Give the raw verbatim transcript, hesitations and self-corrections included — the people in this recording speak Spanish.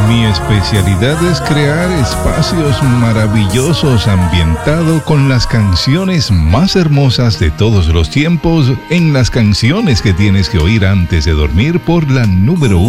Mi especialidad es crear espacios maravillosos ambientado con las canciones más hermosas de todos los tiempos en las canciones que tienes que oír antes de dormir por la número